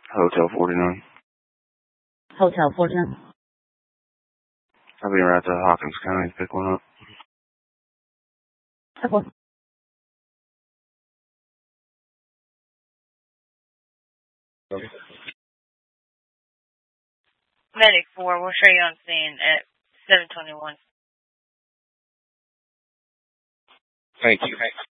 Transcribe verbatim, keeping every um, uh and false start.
Hotel forty-nine. Hotel forty-nine. I'll be right to Hawkins County to pick one up. Okay. Medic four, we'll show you on scene at seven twenty-one. Thank you.